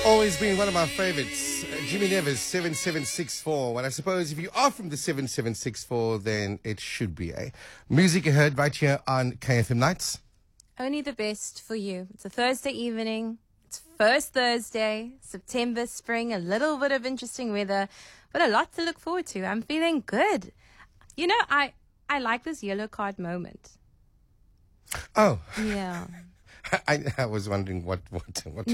Always been one of my favorites. Jimmy Nevers, 7764. Well, I suppose if you are from the 7764, then it should be, eh? Music you heard right here on KFM Nights. Only the best for you. It's a Thursday evening. It's first Thursday, September, spring, a little bit of interesting weather, but a lot to look forward to. I'm feeling good. You know, I like this yellow card moment. Oh, Yeah. I was wondering what